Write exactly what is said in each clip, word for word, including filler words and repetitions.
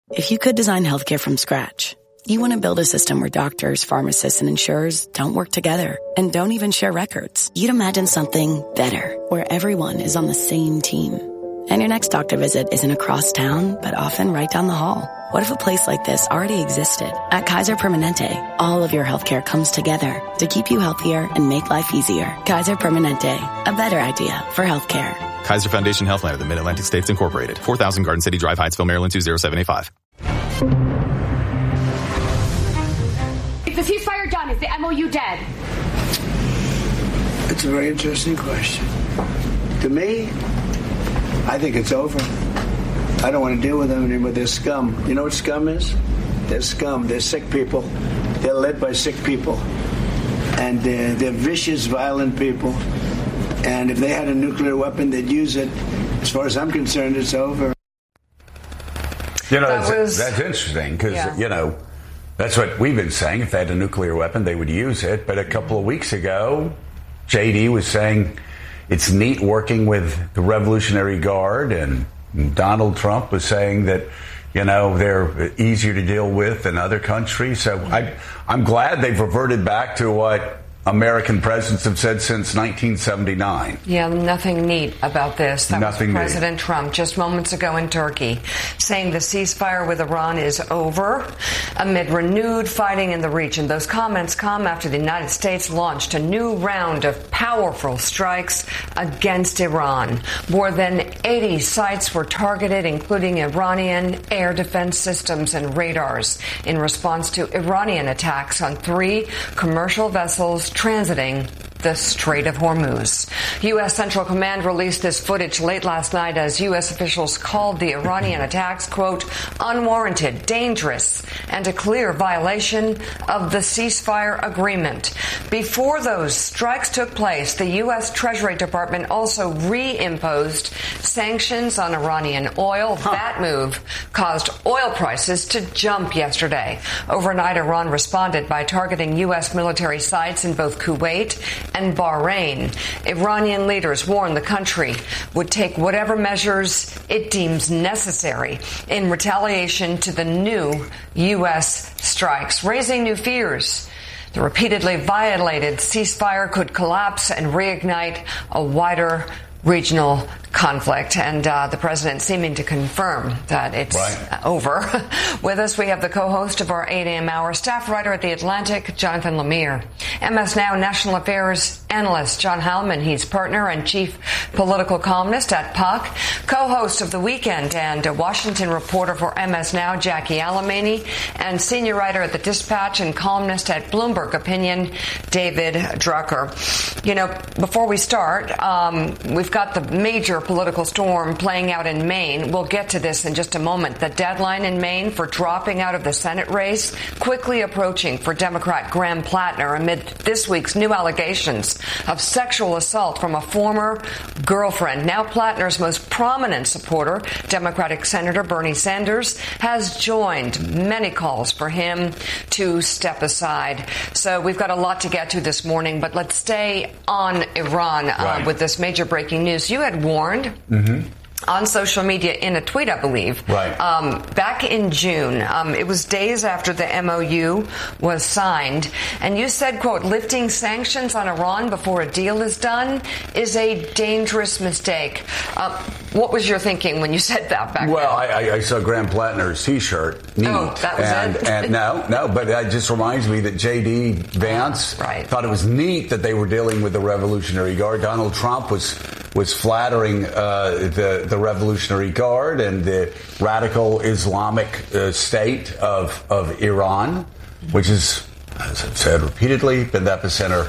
If you could design healthcare from scratch, you want to build a system where doctors, pharmacists, and insurers don't work together and don't even share records. You'd imagine something better, where everyone is on the same team. And your next doctor visit isn't across town, but often right down the hall. What if a place like this already existed? At Kaiser Permanente, all of your healthcare comes together to keep you healthier and make life easier. Kaiser Permanente, a better idea for healthcare. Kaiser Foundation Healthline of the Mid-Atlantic States Incorporated. four thousand Garden City Drive, Hyattsville, Maryland, two zero seven eight five. Is the ceasefire done? Is the M O U dead? It's a very interesting question. To me, I think it's over. I don't want to deal with them anymore. They're scum. You know what scum is? They're scum. They're sick people. They're led by sick people. And they're, they're vicious, violent people. And if they had a nuclear weapon, they'd use it. As far as I'm concerned, it's over. You know, that that's, was, that's interesting because, yeah. you know, that's what we've been saying. If they had a nuclear weapon, they would use it. But a couple of weeks ago, J D was saying it's neat working with the Revolutionary Guard, and Donald Trump was saying that, you know, they're easier to deal with than other countries. So I, I'm glad they've reverted back to what American presidents have said since nineteen seventy-nine. Yeah, nothing neat about this. That nothing was President neat. Trump just moments ago in Turkey saying the ceasefire with Iran is over amid renewed fighting in the region. Those comments come after the United States launched a new round of powerful strikes against Iran. More than eighty sites were targeted, including Iranian air defense systems and radars, in response to Iranian attacks on three commercial vessels transiting the Strait of Hormuz. U S. Central Command released this footage late last night as U S officials called the Iranian attacks, quote, unwarranted, dangerous, and a clear violation of the ceasefire agreement. Before those strikes took place, the U S. Treasury Department also reimposed sanctions on Iranian oil. Huh. That move caused oil prices to jump yesterday. Overnight, Iran responded by targeting U S military sites in both Kuwait and Bahrain. Iranian leaders warned the country would take whatever measures it deems necessary in retaliation to the new U S strikes, raising new fears. The repeatedly violated ceasefire could collapse and reignite a wider regional conflict, and uh, the president seeming to confirm that it's right. over. With us, we have the co-host of our eight a.m. hour, staff writer at The Atlantic, Jonathan Lemire. M S Now national affairs analyst John Hallman. He's partner and chief political columnist at Puck, co-host of The Weekend and a Washington reporter for M S Now, Jackie Alamany, and senior writer at The Dispatch and columnist at Bloomberg Opinion, David Drucker. You know, before we start, um, we've got the major political storm playing out in Maine. We'll get to this in just a moment. The deadline in Maine for dropping out of the Senate race quickly approaching for Democrat Graham Plattner amid this week's new allegations of sexual assault from a former girlfriend. Now Plattner's most prominent supporter, Democratic Senator Bernie Sanders, has joined many calls for him to step aside. So we've got a lot to get to this morning, but let's stay on Iran uh, right. with this major breaking news. You had warned Mm-hmm. on social media in a tweet, I believe, right. um, back in June. Um, it was days after the M O U was signed. And you said, quote, lifting sanctions on Iran before a deal is done is a dangerous mistake. Uh, what was your thinking when you said that back well, then? Well, I, I saw Graham Plattner's T-shirt. Neat. Oh, that was and, it? and no, no, but that just reminds me that J D. Vance right. thought it was neat that they were dealing with the Revolutionary Guard. Donald Trump was was flattering uh, the, the Revolutionary Guard and the radical Islamic uh, state of, of Iran, which is, as I've said repeatedly, been the epicenter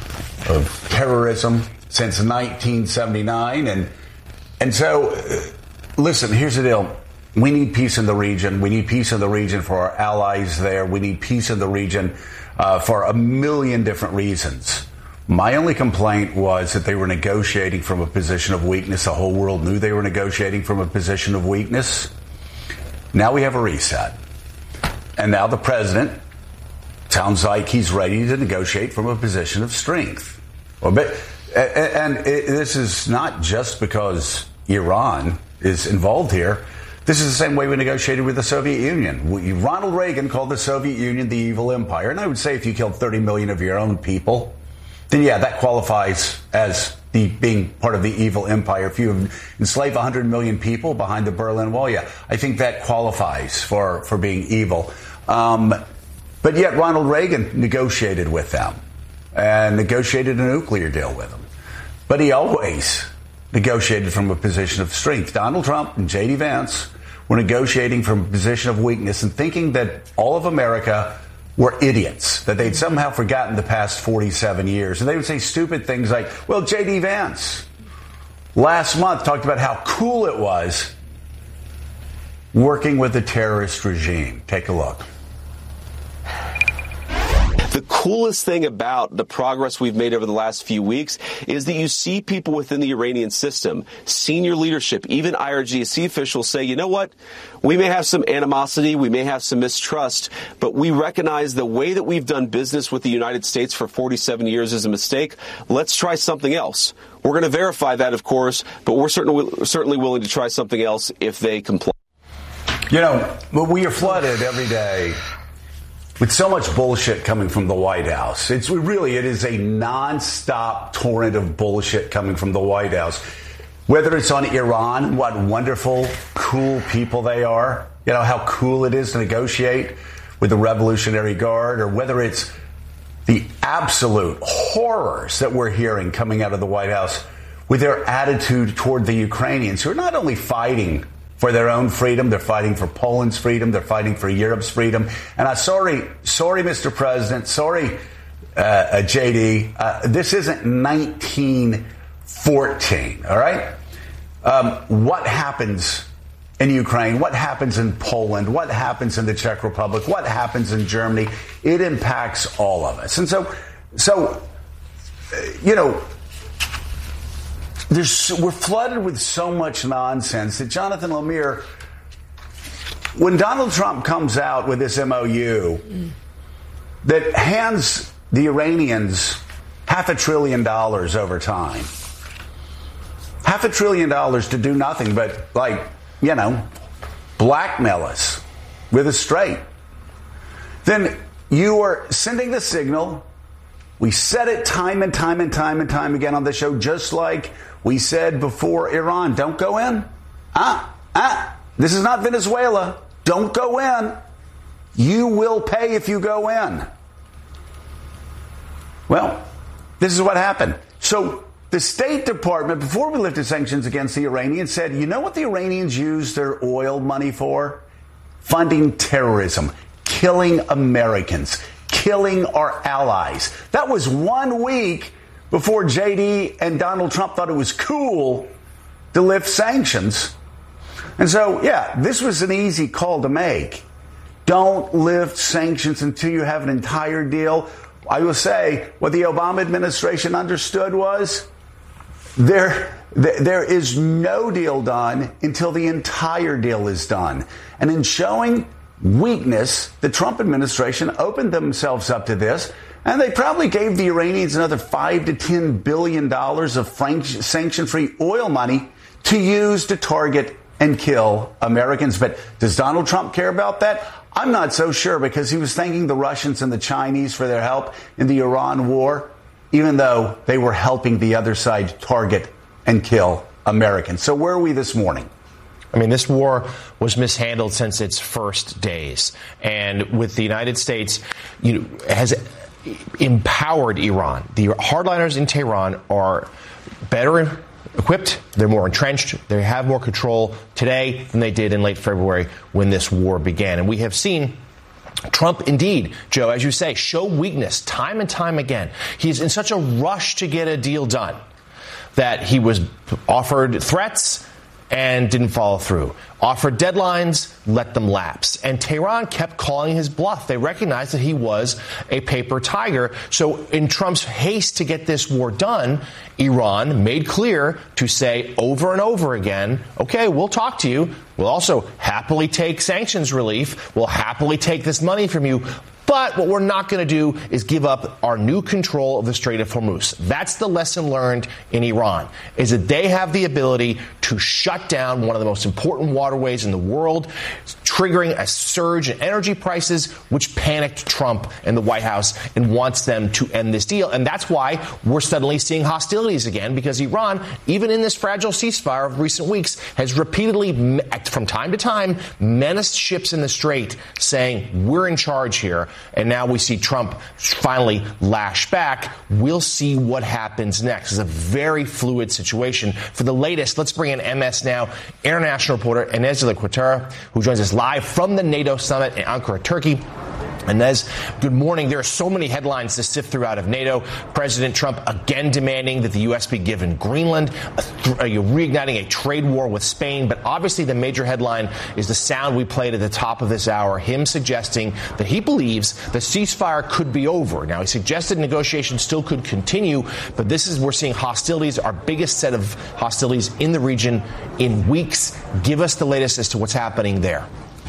of terrorism since nineteen seventy-nine. And and so, uh, listen, here's the deal. We need peace in the region. We need peace in the region for our allies there. We need peace in the region uh, for a million different reasons. My only complaint was that they were negotiating from a position of weakness. The whole world knew they were negotiating from a position of weakness. Now we have a reset. And now the president sounds like he's ready to negotiate from a position of strength. Well, but, and it, this is not just because Iran is involved here. This is the same way we negotiated with the Soviet Union. We, Ronald Reagan called the Soviet Union the evil empire. And I would say if you killed thirty million of your own people, then yeah, that qualifies as the being part of the evil empire. If you enslave one hundred million people behind the Berlin Wall, yeah, I think that qualifies for, for being evil. Um, but yet Ronald Reagan negotiated with them and negotiated a nuclear deal with them. But he always negotiated from a position of strength. Donald Trump and J D Vance were negotiating from a position of weakness and thinking that all of America were idiots, that they'd somehow forgotten the past forty-seven years. And they would say stupid things like, well, J D Vance last month talked about how cool it was working with a terrorist regime. Take a look. The coolest thing about the progress we've made over the last few weeks is that you see people within the Iranian system, senior leadership, even I R G C officials say, you know what, we may have some animosity, we may have some mistrust, but we recognize the way that we've done business with the United States for forty-seven years is a mistake. Let's try something else. We're going to verify that, of course, but we're certainly, certainly willing to try something else if they comply. You know, we are flooded every day with so much bullshit coming from the White House. It's really, it is a nonstop torrent of bullshit coming from the White House. Whether it's on Iran, what wonderful, cool people they are, you know, how cool it is to negotiate with the Revolutionary Guard, or whether it's the absolute horrors that we're hearing coming out of the White House with their attitude toward the Ukrainians, who are not only fighting for their own freedom, they're fighting for Poland's freedom, they're fighting for Europe's freedom. And I'm sorry, sorry, Mister President, sorry, uh, uh, J D, uh, this isn't nineteen fourteen, all right? Um, what happens in Ukraine? What happens in Poland? What happens in the Czech Republic? What happens in Germany? It impacts all of us. And so, so, uh, you know, There's, we're flooded with so much nonsense that Jonathan Lemire, when Donald Trump comes out with this M O U mm. that hands the Iranians half a trillion dollars over time, half a trillion dollars to do nothing but, like, you know, blackmail us with a straight, then you are sending the signal. We said it time and time and time and time again on the show, just like we said before Iran, don't go in. Ah, ah, this is not Venezuela. Don't go in. You will pay if you go in. Well, this is what happened. So the State Department, before we lifted sanctions against the Iranians, said, you know what the Iranians use their oil money for? Funding terrorism, killing Americans, killing our allies. That was one week before J D and Donald Trump thought it was cool to lift sanctions. And so, yeah, this was an easy call to make. Don't lift sanctions until you have an entire deal. I will say what the Obama administration understood was there, there is no deal done until the entire deal is done. And in showing weakness, the Trump administration opened themselves up to this. And they probably gave the Iranians another five to ten billion dollars of sanction-free oil money to use to target and kill Americans. But does Donald Trump care about that? I'm not so sure, because he was thanking the Russians and the Chinese for their help in the Iran war, even though they were helping the other side target and kill Americans. So where are we this morning? I mean, this war was mishandled since its first days. And with the United States, you know, has empowered Iran. The hardliners in Tehran are better equipped, they're more entrenched, they have more control today than they did in late February when this war began. And we have seen Trump, indeed, Joe, as you say, show weakness time and time again. He's in such a rush to get a deal done that he was offered threats and didn't follow through. Offered deadlines, let them lapse. And Tehran kept calling his bluff. They recognized that he was a paper tiger. So in Trump's haste to get this war done, Iran made clear to say over and over again, okay, we'll talk to you. We'll also happily take sanctions relief. We'll happily take this money from you. But what we're not going to do is give up our new control of the Strait of Hormuz. That's the lesson learned in Iran, is that they have the ability to shut down one of the most important waterways in the world, triggering a surge in energy prices, which panicked Trump and the White House and wants them to end this deal. And that's why we're suddenly seeing hostilities again, because Iran, even in this fragile ceasefire of recent weeks, has repeatedly, from time to time, menaced ships in the Strait, saying, we're in charge here. And now we see Trump finally lash back. We'll see what happens next. It's a very fluid situation. For the latest, let's bring in M S Now international reporter Inez de la Cuetara, who joins us live from the NATO summit in Ankara, Turkey. Inez, good morning. There are so many headlines to sift through out of NATO. President Trump again demanding that the U S be given Greenland, uh, reigniting a trade war with Spain. But obviously the major headline is the sound we played at the top of this hour, him suggesting that he believes the ceasefire could be over. Now, he suggested negotiations still could continue, but this is, we're seeing hostilities, our biggest set of hostilities in the region in weeks. Give us the latest as to what's happening there.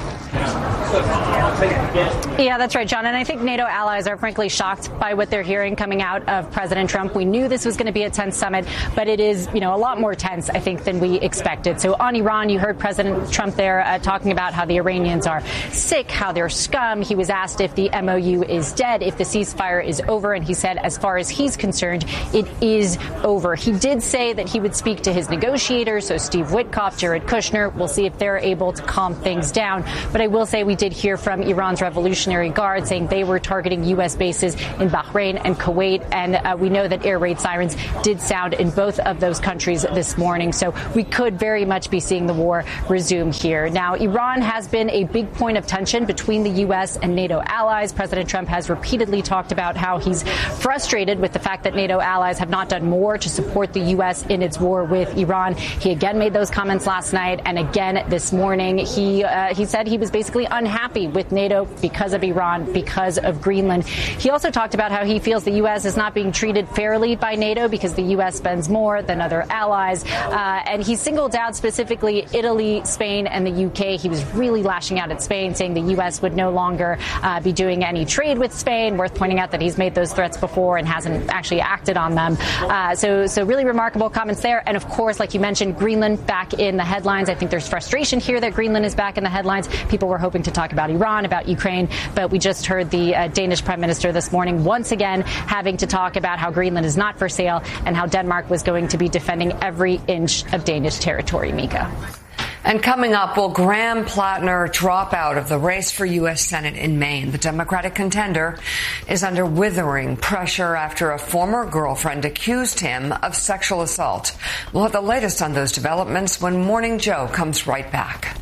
Yeah, that's right, John. And I think NATO allies are frankly shocked by what they're hearing coming out of President Trump. We knew this was going to be a tense summit, but it is, you know, a lot more tense, I think, than we expected. So on Iran, you heard President Trump there uh, talking about how the Iranians are sick, how they're scum. He was asked if the M O U is dead, if the ceasefire is over. And he said, as far as he's concerned, it is over. He did say that he would speak to his negotiators, so Steve Witkoff, Jared Kushner. We'll see if they're able to calm things down. But I will say we did hear from Iran's Revolutionary Guard saying they were targeting U S bases in Bahrain and Kuwait. And uh, we know that air raid sirens did sound in both of those countries this morning. So we could very much be seeing the war resume here. Now, Iran has been a big point of tension between the U S and NATO allies. President Trump has repeatedly talked about how he's frustrated with the fact that NATO allies have not done more to support the U S in its war with Iran. He again made those comments last night, and again this morning. He uh, he said he was basically unhappy with NATO because of Iran, because of Greenland. He also talked about how he feels the U S is not being treated fairly by NATO because the U S spends more than other allies. Uh, and he singled out specifically Italy, Spain, and the U K. He was really lashing out at Spain, saying the U S would no longer uh, be doing any trade with Spain. Worth pointing out that he's made those threats before and hasn't actually acted on them. Uh, so, so really remarkable comments there. And of course, like you mentioned, Greenland back in the headlines. I think there's frustration here that Greenland is back in the headlines. People were hoping to talk about Iran, about Ukraine, but we just heard the uh, Danish Prime Minister this morning once again having to talk about how Greenland is not for sale and how Denmark was going to be defending every inch of Danish territory. Mika. And coming up, will Graham Plattner drop out of the race for U S Senate in Maine? The Democratic contender is under withering pressure after a former girlfriend accused him of sexual assault. We'll have the latest on those developments when Morning Joe comes right back.